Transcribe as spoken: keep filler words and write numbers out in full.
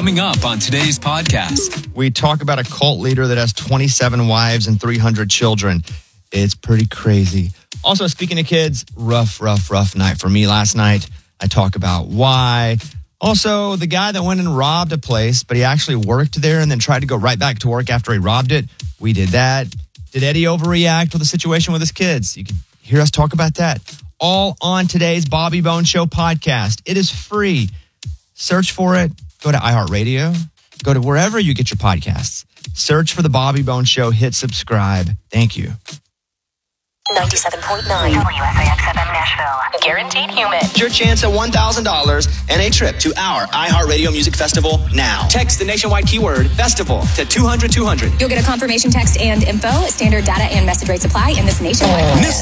Coming up on today's podcast. We talk about a cult leader that has twenty-seven wives and three hundred children. It's pretty crazy. Also, speaking of kids, rough, rough, rough night for me last night. I talk about why. Also, the guy that went and robbed a place, but he actually worked there and then tried to go right back to work after he robbed it. We did that. Did Eddie overreact with the situation with his kids? You can hear us talk about that. All on today's Bobby Bones Show podcast. It is free. Search for it. Go to iHeartRadio. Go to wherever you get your podcasts. Search for the Bobby Bones Show. Hit subscribe. Thank you. ninety-seven point nine W S A X F M Nashville. Guaranteed human. Your chance at one thousand dollars and a trip to our iHeartRadio Music Festival now. Text the nationwide keyword festival to two hundred two hundred. You'll get a confirmation text and info. Standard data and message rates apply in this nationwide.